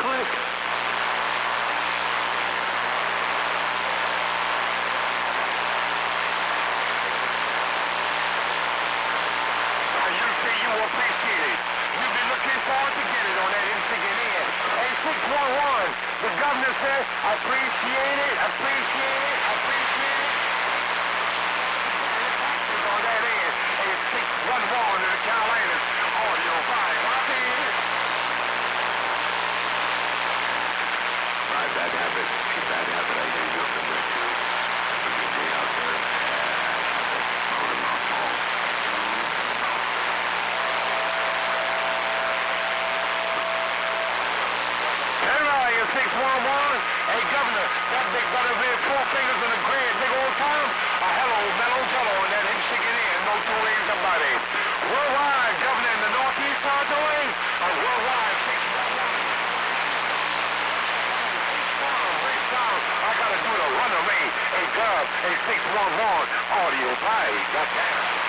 click. You say you appreciate it. You'll be looking forward to get it on that insignia. Hey, 611, the governor said, appreciate it, appreciate it, appreciate it. On that end, hey, 611 in the Carolinas, audio 5. Copy. My bad habit. Bad habit. I hear you up in there too. Have a good day out there. On my phone. Hey, Ryan, 611. Hey, Governor, that big brother there, 4 fingers in the grand, big old time. Hello, mellow jello, and that him shaking in, no two ways about it. Worldwide, Governor in the Northeast Territory, worldwide, 611. I gotta do the runaway. Hey, Gov, hey, 611, audio pie, goddamn.